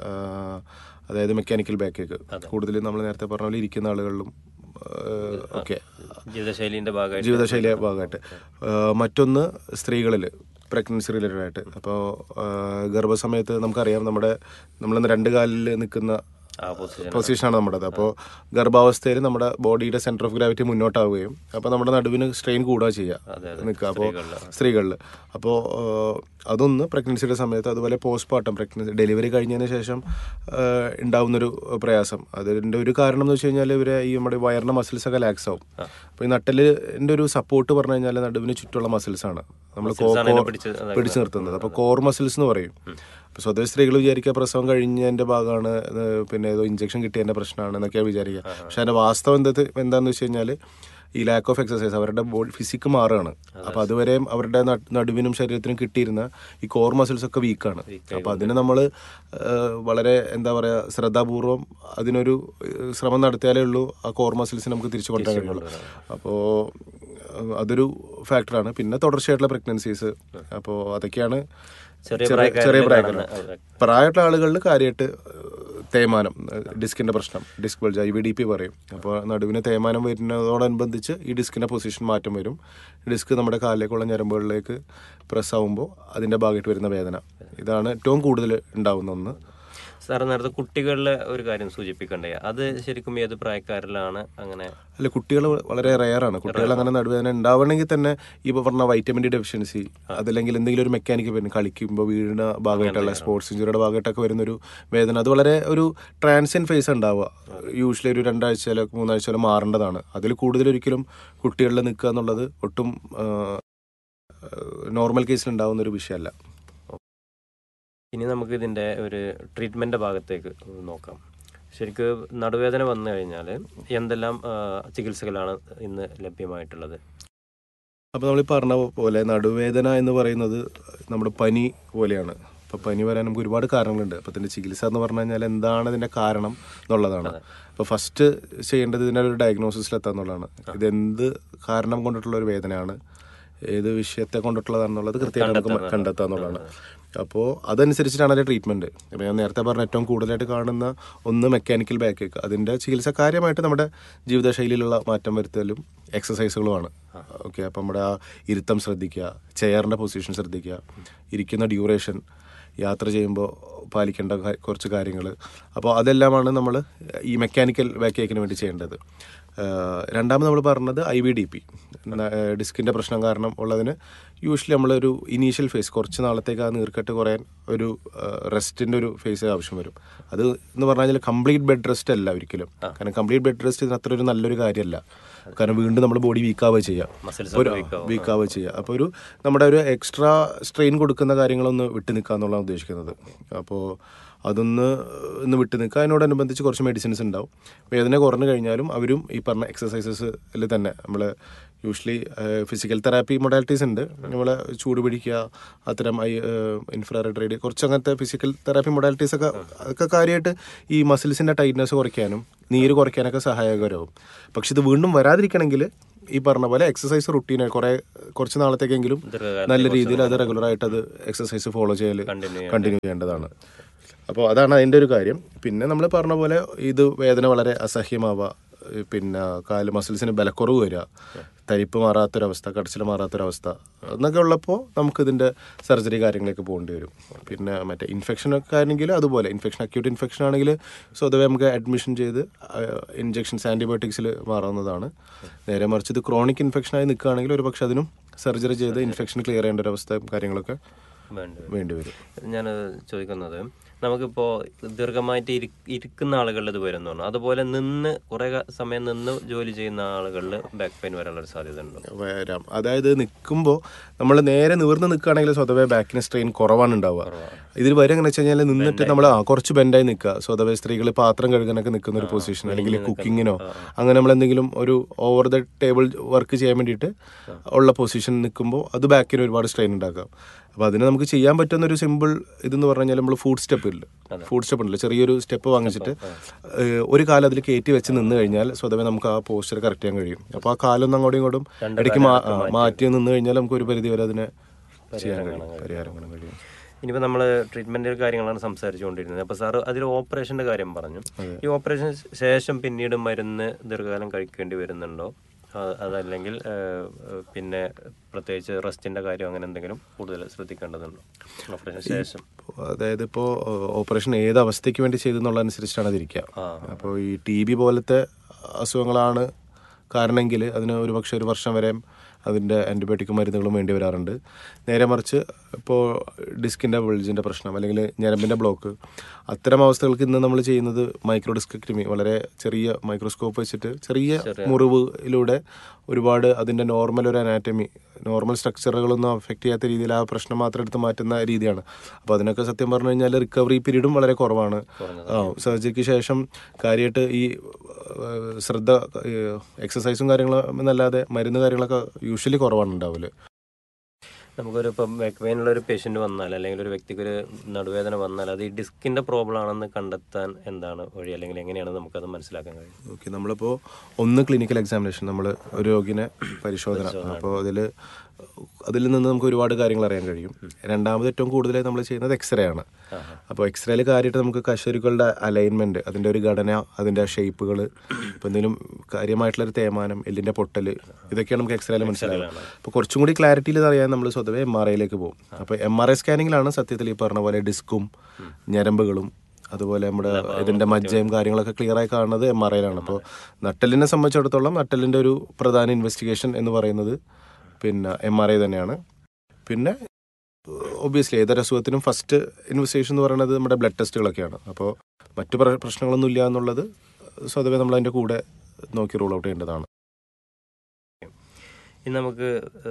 അതായത് മെക്കാനിക്കൽ ബാക്കേക്ക് കൂടുതലും നമ്മൾ നേരത്തെ പറഞ്ഞ പോലെ ഇരിക്കുന്ന ആളുകളിലും ഒക്കെ ജീവിതശൈലിയുടെ ഭാഗമായിട്ട്. മറ്റൊന്ന് സ്ത്രീകളിൽ പ്രഗ്നൻസി റിലേറ്റഡ് ആയിട്ട്. അപ്പോൾ ഗർഭസമയത്ത് നമുക്കറിയാം നമ്മൾ രണ്ട് കാലിൽ നിൽക്കുന്ന പൊസിഷനാണ് നമ്മുടേത്. അപ്പോൾ ഗർഭാവസ്ഥയിൽ നമ്മുടെ ബോഡിയുടെ സെന്റർ ഓഫ് ഗ്രാവിറ്റി മുന്നോട്ടാവുകയും അപ്പോൾ നമ്മുടെ നടുവിന് സ്ട്രെയിൻ കൂടുക ചെയ്യുക നിൽക്കുക. അപ്പോൾ സ്ത്രീകളിൽ അപ്പോൾ അതൊന്ന് പ്രഗ്നൻസിയുടെ സമയത്ത്, അതുപോലെ പോസ്റ്റ്മോർട്ടം ഡെലിവറി കഴിഞ്ഞതിന് ശേഷം ഉണ്ടാവുന്നൊരു പ്രയാസം. അതിൻ്റെ ഒരു കാരണം എന്ന് വെച്ച് കഴിഞ്ഞാൽ ഇവരെ ഈ നമ്മുടെ വയറിൻ്റെ മസിൽസൊക്കെ ലാക്സ് ആവും. അപ്പോൾ ഈ നട്ടലിൻ്റെ ഒരു സപ്പോർട്ട് പറഞ്ഞു കഴിഞ്ഞാൽ നടുവിന് ചുറ്റുള്ള മസിൽസാണ് നമ്മൾ പിടിച്ചു നിർത്തുന്നത്. അപ്പോൾ കോർ മസിൽസ് എന്ന് പറയും. അപ്പോൾ സ്വതവേ സ്ത്രീകൾ വിചാരിക്കുക പ്രസവം കഴിഞ്ഞതിൻ്റെ ഭാഗമാണ്, പിന്നെ ഏതോ ഇഞ്ചക്ഷൻ കിട്ടിയതിൻ്റെ പ്രശ്നമാണ് എന്നൊക്കെയാണ് വിചാരിക്കുക. പക്ഷെ അതിൻ്റെ വാസ്തവം എന്താണെന്ന് വെച്ച് കഴിഞ്ഞാൽ ഈ ലാക്ക് ഓഫ് എക്സസൈസ് അവരുടെ ബോഡി ഫിസിക്ക് മാറുകയാണ്. അപ്പോൾ അതുവരെയും അവരുടെ നടുവിനും ശരീരത്തിനും കിട്ടിയിരുന്ന ഈ കോർ മസിൽസ് ഒക്കെ വീക്കാണ്. അപ്പോൾ അതിന് നമ്മൾ വളരെ എന്താ പറയുക ശ്രദ്ധാപൂർവം അതിനൊരു ശ്രമം നടത്തിയാലേ ഉള്ളൂ ആ കോർ മസിൽസിന് നമുക്ക് തിരിച്ചു കൊണ്ടുവരാൻ കഴിയുള്ളൂ. അപ്പോൾ അതൊരു ഫാക്ടറാണ്. പിന്നെ തുടർച്ചയായിട്ടുള്ള പ്രഗ്നൻസീസ്, അപ്പോൾ അതൊക്കെയാണ് ചെറിയ പ്രായമായിട്ടുള്ള ആളുകളിൽ കാര്യമായിട്ട് തേയ്മാനം, ഡിസ്കിൻ്റെ പ്രശ്നം, ഡിസ്ക് ബൾജ് IVDP പറയും. അപ്പോൾ നടുവിന് തേയ്മാനം വരുന്നതോടനുബന്ധിച്ച് ഈ ഡിസ്കിൻ്റെ പൊസിഷൻ മാറ്റം വരും. ഡിസ്ക് നമ്മുടെ കാലിലേക്കുള്ള ഞരമ്പുകളിലേക്ക് പ്രസ് ആകുമ്പോൾ അതിൻ്റെ ഭാഗമായിട്ട് വരുന്ന വേദന, ഇതാണ് ഏറ്റവും കൂടുതൽ ഉണ്ടാവുന്ന ഒന്ന്. സാർ നേരത്തെ കുട്ടികളിലെ ഒരു കാര്യം സൂചിപ്പിക്കണ്ടേ, അത് ശരിക്കും ഏത് പ്രായക്കാരിലാണ് അങ്ങനെ? അല്ല, കുട്ടികൾ വളരെ റെയറാണ്. കുട്ടികൾ അങ്ങനെ നടുവേദന ഉണ്ടാവണമെങ്കിൽ തന്നെ ഈ പറഞ്ഞ വൈറ്റമിൻ ഡി ഡെഫിഷ്യൻസി, അതല്ലെങ്കിൽ എന്തെങ്കിലും ഒരു മെക്കാനിക്ക് വരുന്ന കളിക്കുമ്പോൾ വീഴുന്ന ഭാഗമായിട്ടുള്ള സ്പോർട്സ് ഇഞ്ചുറിയുടെ ഭാഗമായിട്ടൊക്കെ വരുന്നൊരു വേദന, അത് വളരെ ഒരു ട്രാൻസിയൻ ഫേസ് ഉണ്ടാവുക. യൂഷ്വലി ഒരു 2 ആഴ്ചയിലോ 3 ആഴ്ചയിലോ മാറേണ്ടതാണ്. അതിൽ കൂടുതലൊരിക്കലും കുട്ടികളിൽ നിൽക്കുക എന്നുള്ളത് ഒട്ടും നോർമൽ കേസിൽ ഉണ്ടാവുന്ന ഒരു വിഷയമല്ല. ഇനി നമുക്ക് ഇതിൻ്റെ ഒരു ട്രീറ്റ്മെൻറ്റ് ഭാഗത്തേക്ക് നോക്കാം. ശരിക്കും നടുവേദന വന്നു കഴിഞ്ഞാൽ എന്തെല്ലാം ചികിത്സകളാണ് ഇന്ന് ലഭ്യമായിട്ടുള്ളത്? അപ്പോൾ നമ്മൾ പറഞ്ഞ പോലെ നടുവേദന എന്ന് പറയുന്നത് നമ്മുടെ പനി പോലെയാണ്. അപ്പോൾ പനി വരാൻ നമുക്ക് ഒരുപാട് കാരണങ്ങളുണ്ട്. അപ്പോൾ ഇതിൻ്റെ ചികിത്സ എന്ന് പറഞ്ഞു കഴിഞ്ഞാൽ എന്താണ് ഇതിൻ്റെ കാരണം എന്നുള്ളതാണ്. അപ്പോൾ ഫസ്റ്റ് ചെയ്യേണ്ടത് ഇതിൻ്റെ ഒരു ഡയഗ്നോസിസിലെത്തുക എന്നുള്ളതാണ്. ഇതെന്ത് കാരണം കൊണ്ടിട്ടുള്ള ഒരു വേദനയാണ്, ഏത് വിഷയത്തെ കൊണ്ടിട്ടുള്ളതാണെന്നുള്ളത് കൃത്യമായിട്ട് നമുക്ക് കണ്ടെത്തുക എന്നുള്ളതാണ്. അപ്പോൾ അതനുസരിച്ചിട്ടാണ് അതിൻ്റെ ട്രീറ്റ്മെൻറ്റ്. ഇപ്പോൾ ഞാൻ നേരത്തെ പറഞ്ഞ ഏറ്റവും കൂടുതലായിട്ട് കാണുന്ന ഒന്ന് മെക്കാനിക്കൽ ബാക്ക് ഏക്ക്. അതിൻ്റെ ചികിത്സ കാര്യമായിട്ട് നമ്മുടെ ജീവിതശൈലിയിലുള്ള മാറ്റം വരുത്തലും എക്സസൈസുകളുമാണ്. ഓക്കെ, അപ്പോൾ നമ്മുടെ ആ ഇരുത്തം ശ്രദ്ധിക്കുക, ചെയറിൻ്റെ പൊസിഷൻ ശ്രദ്ധിക്കുക, ഇരിക്കുന്ന ഡ്യൂറേഷൻ, യാത്ര ചെയ്യുമ്പോൾ പാലിക്കേണ്ട കുറച്ച് കാര്യങ്ങൾ. അപ്പോൾ അതെല്ലാമാണ് നമ്മൾ ഈ മെക്കാനിക്കൽ ബാക്ക് ഏക്കിന് വേണ്ടി ചെയ്യേണ്ടത്. രണ്ടാമത് നമ്മൾ പറഞ്ഞത് IVDP, ഡിസ്കിൻ്റെ പ്രശ്നം കാരണം ഉള്ളതിന് യൂഷ്വലി നമ്മളൊരു ഇനീഷ്യൽ ഫേസ് കുറച്ച് നാളത്തേക്ക് ആ നീർക്കെട്ട് കുറയാൻ ഒരു റെസ്റ്റിൻ്റെ ഒരു ഫേസ് ആവശ്യം വരും. അത് എന്ന് പറഞ്ഞു കഴിഞ്ഞാൽ കംപ്ലീറ്റ് ബെഡ് റെസ്റ്റ് അല്ല ഒരിക്കലും. കാരണം കംപ്ലീറ്റ് ബെഡ് റെസ്റ്റ് ഇതിന് അത്ര ഒരു നല്ലൊരു കാര്യമല്ല. കാരണം വീണ്ടും നമ്മൾ ബോഡി വീക്കാവുക ചെയ്യുക. അപ്പോൾ ഒരു നമ്മുടെ ഒരു എക്സ്ട്രാ സ്ട്രെയിൻ കൊടുക്കുന്ന കാര്യങ്ങളൊന്ന് വിട്ടു നിൽക്കുക എന്നുള്ളതാണ് ഉദ്ദേശിക്കുന്നത്. അപ്പോൾ അതൊന്ന് വിട്ടു നിൽക്കുക. അതിനോടനുബന്ധിച്ച് കുറച്ച് മെഡിസിൻസ് ഉണ്ടാവും. വേദന കുറഞ്ഞു കഴിഞ്ഞാലും അവരും ഈ പറഞ്ഞ എക്സസൈസസിൽ തന്നെ നമ്മൾ യൂഷ്വലി ഫിസിക്കൽ തെറാപ്പി മൊഡാലിറ്റീസ് ഉണ്ട്. നമ്മൾ ചൂട് പിടിക്കുക, അത്തരം ഇൻഫ്രാറെഡ് റേഡിയോ, കുറച്ച് അങ്ങനത്തെ ഫിസിക്കൽ തെറാപ്പി മൊഡാലിറ്റീസൊക്കെ അതൊക്കെ കാര്യമായിട്ട് ഈ മസിൽസിൻ്റെ ടൈറ്റ്നസ് കുറയ്ക്കാനും നീര് കുറയ്ക്കാനൊക്കെ സഹായകരമാവും. പക്ഷെ ഇത് വീണ്ടും വരാതിരിക്കണമെങ്കിൽ ഈ പറഞ്ഞ പോലെ എക്സസൈസ് റുട്ടീൻ കുറച്ച് നാളത്തേക്കെങ്കിലും നല്ല രീതിയിൽ അത് റെഗുലറായിട്ട് അത് എക്സസൈസ് ഫോളോ ചെയ്യൽ കണ്ടിന്യൂ ചെയ്യേണ്ടതാണ്. അപ്പോൾ അതാണ് അതിൻ്റെ ഒരു കാര്യം. പിന്നെ നമ്മൾ പറഞ്ഞ പോലെ ഇത് വേദന വളരെ അസഹ്യമാവുക, പിന്നെ കാല് മസിൽസിന് ബലക്കുറവ് വരിക, തരിപ്പ് മാറാത്തൊരവസ്ഥ, കടച്ചിൽ മാറാത്തൊരവസ്ഥ എന്നൊക്കെ ഉള്ളപ്പോൾ നമുക്കിതിൻ്റെ സർജറി കാര്യങ്ങളൊക്കെ പോകേണ്ടി വരും. പിന്നെ മറ്റേ ഇൻഫെക്ഷനൊക്കെ ആണെങ്കിൽ അതുപോലെ അക്യൂട്ട് ഇൻഫെക്ഷൻ ആണെങ്കിൽ സ്വതവേ നമുക്ക് അഡ്മിഷൻ ചെയ്ത് ഇഞ്ചെക്ഷൻസ് ആൻറ്റിബയോട്ടിക്സിൽ മാറാവുന്നതാണ്. നേരെ മറിച്ച് ഇത് ക്രോണിക് ഇൻഫെക്ഷനായി നിൽക്കുകയാണെങ്കിൽ ഒരു പക്ഷെ അതിനും സർജറി ചെയ്ത് ഇൻഫെക്ഷൻ ക്ലിയർ ചെയ്യേണ്ട ഒരു അവസ്ഥ കാര്യങ്ങളൊക്കെ വേണ്ടി വരും. ഞാൻ ചോദിക്കുന്നത്, നമുക്കിപ്പോൾ ദീർഘമായിട്ട് ഇരിക്കുന്ന ആളുകളിൽ ഇത് വരുന്നുണ്ടോ? അതുപോലെ കുറേ സമയം നിന്ന് ജോലി ചെയ്യുന്ന ആളുകളിൽ ബാക്ക് പെയിൻ വരാനുള്ള സാധ്യത ഉണ്ടോ? വരാം. അതായത് നിൽക്കുമ്പോൾ നമ്മൾ നേരെ നിവർന്ന് നിൽക്കുകയാണെങ്കിൽ സ്വതവേ ബാക്കിന് സ്ട്രെയിൻ കുറവാണ് ഉണ്ടാവുക. ഇതിൽ വരെ എങ്ങനെ വെച്ച് കഴിഞ്ഞാൽ നിന്നിട്ട് നമ്മൾ കുറച്ച് ബെൻഡായി നിൽക്കുക. സ്വതവേ സ്ത്രീകൾ പാത്രം കഴുകാനൊക്കെ നിൽക്കുന്ന ഒരു പൊസിഷൻ, അല്ലെങ്കിൽ കുക്കിങ്ങിനോ അങ്ങനെ നമ്മൾ എന്തെങ്കിലും ഒരു ഓവർ ദ ടേബിൾ വർക്ക് ചെയ്യാൻ വേണ്ടിയിട്ട് ഉള്ള പൊസിഷൻ നിൽക്കുമ്പോൾ അത് ബാക്കിന് ഒരുപാട് സ്ട്രെയിൻ ഉണ്ടാക്കാം. അപ്പോൾ അതിന് നമുക്ക് ചെയ്യാൻ പറ്റുന്ന ഒരു സിമ്പിൾ ഇതെന്ന് പറഞ്ഞു കഴിഞ്ഞാൽ നമ്മൾ ഫുഡ് സ്റ്റെപ്പ് ഉണ്ടല്ലോ, ചെറിയൊരു സ്റ്റെപ്പ് വാങ്ങിച്ചിട്ട് ഒരു കാലം അതിൽ കയറ്റി വെച്ച് നിന്ന് കഴിഞ്ഞാൽ സ്വതവേ നമുക്ക് ആ പോസ്ചർ കറക്റ്റ് ചെയ്യാൻ കഴിയും. അപ്പോൾ ആ കാലൊന്നും അങ്ങോട്ടും ഇങ്ങോട്ടും ഇടയ്ക്ക് മാറ്റി നിന്ന് കഴിഞ്ഞാൽ നമുക്ക് ഒരു പരിധി വരെ അതിനെ ചെയ്യാൻ കഴിയും, പരിഹാരം കാണാൻ കഴിയും. ഇനിയിപ്പോൾ നമ്മൾ ട്രീറ്റ്മെൻറ്റ് കാര്യങ്ങളാണ് സംസാരിച്ചുകൊണ്ടിരുന്നത്. അപ്പോൾ സാറ് അതിൽ ഓപ്പറേഷൻ്റെ കാര്യം പറഞ്ഞു. ഈ ഓപ്പറേഷൻ ശേഷം പിന്നീട് മരുന്ന് ദീർഘകാലം കഴിക്കേണ്ടി വരുന്നുണ്ടോ? അതല്ലെങ്കിൽ പിന്നെ പ്രത്യേകിച്ച് റെസ്റ്റിൻ്റെ കാര്യം അങ്ങനെ എന്തെങ്കിലും കൂടുതൽ ശ്രദ്ധിക്കേണ്ടതുണ്ടോ ഓപ്പറേഷൻ ശേഷം? അതായത് ഇപ്പോൾ ഓപ്പറേഷൻ ഏത് അവസ്ഥയ്ക്ക് വേണ്ടി ചെയ്തെന്നുള്ളതനുസരിച്ചാണ് അതിരിക്കുക. അപ്പോൾ ഈ TB പോലത്തെ അസുഖങ്ങളാണ് കാരണമെങ്കിൽ അതിന് ഒരു പക്ഷേ 1 വർഷം വരെ അതിൻ്റെ ആൻറ്റിബയോട്ടിക് മരുന്നുകളും വേണ്ടി വരാറുണ്ട്. നേരെ മറിച്ച് ഇപ്പോൾ ഡിസ്കിൻ്റെ ബൾജിൻ്റെ പ്രശ്നം അല്ലെങ്കിൽ ഞരമ്പിൻ്റെ ബ്ലോക്ക്, അത്തരം അവസ്ഥകൾക്ക് ഇന്ന് നമ്മൾ ചെയ്യുന്നത് മൈക്രോ ഡിസ്കക്ടമി, വളരെ ചെറിയ മൈക്രോസ്കോപ്പ് വെച്ചിട്ട് ചെറിയ മുറിവിലൂടെ ഒരുപാട് അതിൻ്റെ നോർമൽ ഒരു അനാറ്റമി, നോർമൽ സ്ട്രക്ചറുകളൊന്നും അഫക്റ്റ് ചെയ്യാത്ത രീതിയിൽ ആ പ്രശ്നം മാത്രം എടുത്ത് മാറ്റുന്ന രീതിയാണ്. അപ്പോൾ അതിനൊക്കെ സത്യം പറഞ്ഞു കഴിഞ്ഞാൽ റിക്കവറി പീരീഡും വളരെ കുറവാണ്. സർജറിക്ക് ശേഷം കാര്യമായിട്ട് ഈ ശ്രദ്ധ, എക്സസൈസും കാര്യങ്ങളും എന്നല്ലാതെ മരുന്ന് കാര്യങ്ങളൊക്കെ യൂഷ്വലി കുറവാണ് ഉണ്ടാവില്ല. നമുക്കൊരു ഇപ്പം ബാക്ക് പെയിനുള്ള ഒരു പേഷ്യൻ്റ് വന്നാൽ അല്ലെങ്കിൽ ഒരു വ്യക്തിക്ക് ഒരു നടുവേദന വന്നാൽ അത് ഈ ഡിസ്കിൻ്റെ പ്രോബ്ലം ആണെന്ന് കണ്ടെത്താൻ എന്താണ് വഴി, അല്ലെങ്കിൽ എങ്ങനെയാണ് നമുക്കത് മനസ്സിലാക്കാൻ കഴിയും? ഓക്കെ, നമ്മളിപ്പോൾ ഒന്ന് ക്ലിനിക്കൽ എക്സാമിനേഷൻ, നമ്മൾ ഒരു രോഗിനെ പരിശോധന, അപ്പോൾ അതിൽ നിന്ന് നമുക്ക് ഒരുപാട് കാര്യങ്ങൾ അറിയാൻ കഴിയും. രണ്ടാമത് ഏറ്റവും കൂടുതലായി നമ്മൾ ചെയ്യുന്നത് എക്സ്റേ ആണ്. അപ്പോൾ എക്സ്റേയിൽ കാര്യമായിട്ട് നമുക്ക് കശേരുക്കളുടെ അലൈൻമെൻറ്റ്, അതിൻ്റെ ഒരു ഘടന, അതിൻ്റെ ഷേപ്പുകൾ, ഇപ്പോൾ എന്തെങ്കിലും കാര്യമായിട്ടുള്ളൊരു തേയ്മാനം, എല്ലിൻ്റെ പൊട്ടൽ, ഇതൊക്കെയാണ് നമുക്ക് എക്സ്റേയിൽ മനസ്സിലാവുക. അപ്പോൾ കുറച്ചും കൂടി ക്ലാരിറ്റിയിൽ ഇത് അറിയാൻ നമ്മൾ സ്വതവേ MRI പോകും. അപ്പോൾ MRI സ്കാനിങ്ങിലാണ് സത്യത്തിൽ ഈ പറഞ്ഞ പോലെ ഡിസ്കും ഞരമ്പുകളും അതുപോലെ നമ്മുടെ ഇതിൻ്റെ മജ്ജയും കാര്യങ്ങളൊക്കെ ക്ലിയറായി കാണുന്നത് MRIയിലാണ്. അപ്പോൾ നട്ടെല്ലിനെ സംബന്ധിച്ചിടത്തോളം നട്ടെല്ലിൻ്റെ ഒരു പ്രധാന ഇൻവെസ്റ്റിഗേഷൻ എന്ന് പറയുന്നത് പിന്നെ MRI തന്നെയാണ്. പിന്നെ ഒബ്വിയസ്ലി ഏതൊരു അസുഖത്തിനും ഫസ്റ്റ് ഇൻവെസ്റ്റിഗേഷൻ എന്ന് പറയുന്നത് നമ്മുടെ ബ്ലഡ് ടെസ്റ്റുകളൊക്കെയാണ്. അപ്പോൾ മറ്റു പ്രശ്നങ്ങളൊന്നും ഇല്ല എന്നുള്ളത് സ്വതവേ നമ്മൾ അതിൻ്റെ കൂടെ നോക്കി റൂൾ ഔട്ട് ചെയ്യേണ്ടതാണ്. ഇനി നമുക്ക്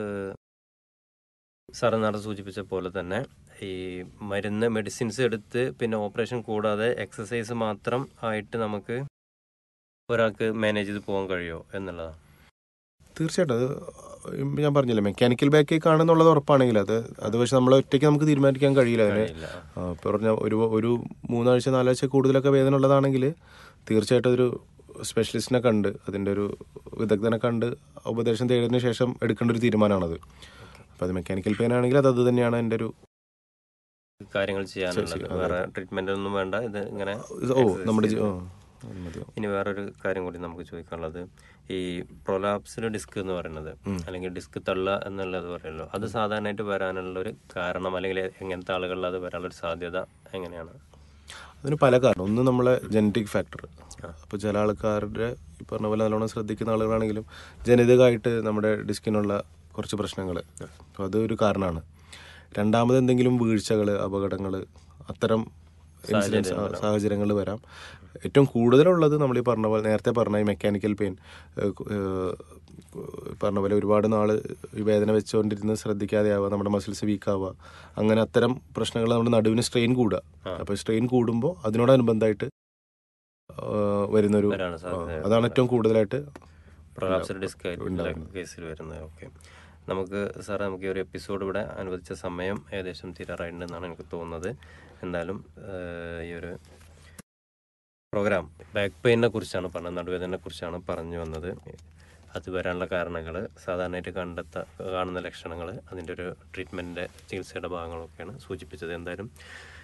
സാറ് നേരത്തെ സൂചിപ്പിച്ച പോലെ തന്നെ ഈ മെഡിസിൻസ് എടുത്ത് പിന്നെ ഓപ്പറേഷൻ കൂടാതെ എക്സസൈസ് മാത്രം ആയിട്ട് നമുക്ക് ഒരാൾക്ക് മാനേജ് ചെയ്ത് പോകാൻ കഴിയുമോ എന്നുള്ളതാണ്. തീർച്ചയായിട്ടും അത് ഞാൻ പറഞ്ഞില്ലേ, മെക്കാനിക്കൽ ബാക്ക് കാണുന്നുള്ളത് ഉറപ്പാണെങ്കിൽ അത് പക്ഷെ നമ്മൾ ഒറ്റയ്ക്ക് നമുക്ക് തീരുമാനിക്കാൻ കഴിയില്ല. അതിന് പറഞ്ഞ ഒരു 3 ആഴ്ച 4 ആഴ്ച കൂടുതലൊക്കെ വേദന ഉള്ളതാണെങ്കിൽ തീർച്ചയായിട്ടും ഒരു സ്പെഷ്യലിസ്റ്റിനെ കണ്ട് അതിൻ്റെ ഒരു വിദഗ്ധനെ കണ്ട് ഉപദേശം തേടിയതിനു ശേഷം എടുക്കേണ്ട ഒരു തീരുമാനമാണത്. അപ്പോൾ അത് മെക്കാനിക്കൽ പെയിൻ ആണെങ്കിൽ അത് തന്നെയാണ് എൻ്റെ ഒരു കാര്യങ്ങൾ ചെയ്യാനുള്ളത്. വേറെ ട്രീറ്റ്മെന്റ് ഒന്നും വേണ്ട, ഇത് ഇങ്ങനെ നമ്മുടെ. ഇനി വേറൊരു കാര്യം കൂടി നമുക്ക് ചോദിക്കാനുള്ളത്, ഈ പ്രൊലാപ്സ്ഡ് ഡിസ്ക് എന്ന് പറയുന്നത് അല്ലെങ്കിൽ ഡിസ്ക് തള്ള എന്നുള്ളത് പറയുമല്ലോ, അത് സാധാരണയായിട്ട് വരാനുള്ള ഒരു കാരണം അല്ലെങ്കിൽ എങ്ങനത്തെ ആളുകളിൽ അത് വരാനുള്ളൊരു സാധ്യത എങ്ങനെയാണ്? അതിന് പല കാരണം. ഒന്ന് നമ്മളെ ജനറ്റിക് ഫാക്ടർ. അപ്പോൾ ചില ആൾക്കാരുടെ ഈ പറഞ്ഞ പോലെ നല്ലോണം ശ്രദ്ധിക്കുന്ന ആളുകളാണെങ്കിലും ജനിതകമായിട്ട് നമ്മുടെ ഡിസ്കിനുള്ള കുറച്ച് പ്രശ്നങ്ങൾ, അപ്പോൾ അത് ഒരു കാരണമാണ്. രണ്ടാമത് എന്തെങ്കിലും വീഴ്ചകൾ, അപകടങ്ങൾ, അത്തരം ഇൻസിഡൻസ് സാഹചര്യങ്ങൾ വരാം. ഏറ്റവും കൂടുതലുള്ളത് നമ്മൾ ഈ പറഞ്ഞ പോലെ നേരത്തെ പറഞ്ഞ ഈ മെക്കാനിക്കൽ പെയിൻ, പറഞ്ഞ പോലെ ഒരുപാട് നാൾ ഈ വേദന വെച്ചുകൊണ്ടിരുന്ന് ശ്രദ്ധിക്കാതെ ആവുക, നമ്മുടെ മസിൽസ് വീക്കാവുക, അങ്ങനെ അത്തരം പ്രശ്നങ്ങൾ നമ്മുടെ നടുവിന് സ്ട്രെയിൻ കൂടുക. അപ്പോൾ സ്ട്രെയിൻ കൂടുമ്പോൾ അതിനോടനുബന്ധമായിട്ട് വരുന്നൊരു, അതാണ് ഏറ്റവും കൂടുതലായിട്ട് പ്രൊലാപ്സ്ഡ് ഡിസ്ക് കേസിൽ വരുന്നത്. ഓക്കെ, നമുക്ക് സാറേ, നമുക്ക് ഈ ഒരു എപ്പിസോഡ് ഇവിടെ അനുവദിച്ച സമയം ഏകദേശം തീരാറായിട്ടുണ്ടെന്നാണ് എനിക്ക് തോന്നുന്നത്. എന്തായാലും ഈ ഒരു പ്രോഗ്രാം ബാക്ക് പെയിനെ കുറിച്ചാണ് പറഞ്ഞത്, നടുവേദനയെ കുറിച്ചാണ് പറഞ്ഞു വന്നത്. അത് വരാനുള്ള കാരണങ്ങൾ, സാധാരണയായിട്ട് കാണുന്ന ലക്ഷണങ്ങൾ, അതിൻ്റെ ഒരു ട്രീറ്റ്മെൻറ്റിൻ്റെ ചികിത്സയുടെ ഭാഗങ്ങളൊക്കെയാണ് സൂചിപ്പിച്ചത്. എന്തായാലും